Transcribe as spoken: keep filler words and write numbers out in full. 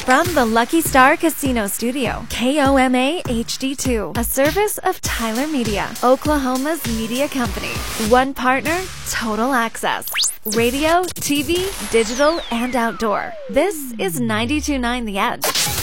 From the Lucky Star Casino Studio, K O M A H D two, a service of Tyler Media, Oklahoma's media company. One partner, total access. Radio, T V, digital, and outdoor. This is ninety-two point nine The Edge.